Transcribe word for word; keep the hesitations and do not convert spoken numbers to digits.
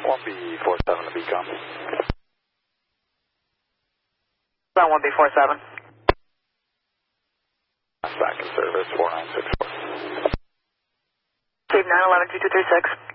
one B four seven to Beacon. Ground one B four seven. Back in service, four nine six four. Save nine eleven two two three six.